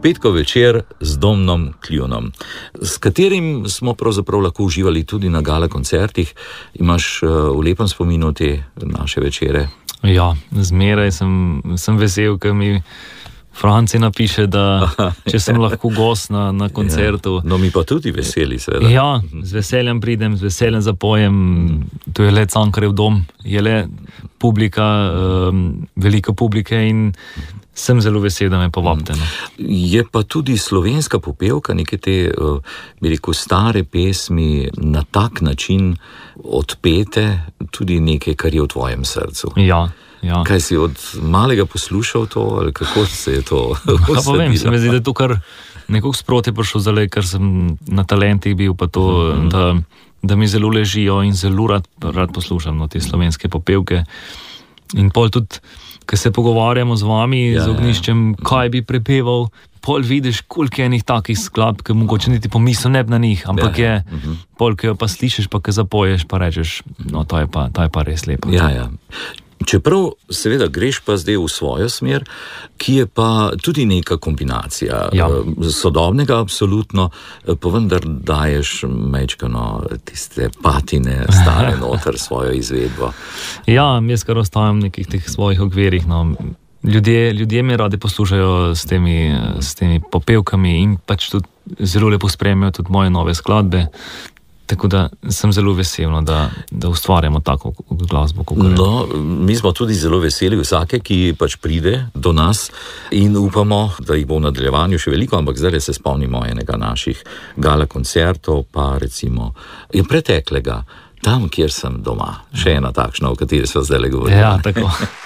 petkov večer z Domnom Kljunom, s katerim smo pravzaprav lahko uživali tudi na gala koncertih. Imaš v lepem spominu te naše večere? Ja, zmeraj sem vesel, ker mi Franci napiše, da če sem lahko gost na koncertu. No, mi pa tudi veseli, seveda. Ja, z veseljem pridem, z veseljem zapojem. To je le Cankarjev dom, je le publika, velika publika in sem zelo vesel, da me povabite. Je pa tudi slovenska popevka, neke te, bi rekel, stare pesmi na tak način odpete, tudi nekaj, kar je v tvojem srcu. Ja. Kaj si od malega poslušal to, ali kako se je to usadilo? Pa vem, se mi zdi, da je to kar nekako sproti prišel zdaj, ker sem na talentih bil, pa to, da mi zelo ležijo in zelo rad poslušam te slovenske popevke. In pol tudi, ko se pogovarjamo z vami, z Ognjiščem, kaj bi prepeval, pol vidiš, koliko je enih takih skladb, ki mogoče niti pomisel ne bi na njih, ampak je, pol, ki jo pa slišiš, pa ki zapoješ, pa rečeš, no, to je pa res lepo. Ja. Čeprav seveda greš pa zdaj v svojo smer, ki je pa tudi neka kombinacija sodobnega absolutno, pa vendar daješ majčkano tiste patine stare noter svojo izvedbo. Ja, jaz kar ostajam v nekih teh svojih okvirih, no. Ljudje me radi poslušajo s temi popevkami in pač tudi zelo lepo spremljajo tudi moje nove skladbe. Tako da sem zelo vesel, da ustvarjamo tako glasbo. No, mi smo tudi zelo veseli vsake, ki pač pride do nas in upamo, da jih bo v nadaljevanju še veliko, ampak zdaj se spomnimo enega naših gala koncertov, pa recimo je preteklega, tam, kjer sem doma. Še ena takšna, o kateri smo zdaj govorili. Ja, tako.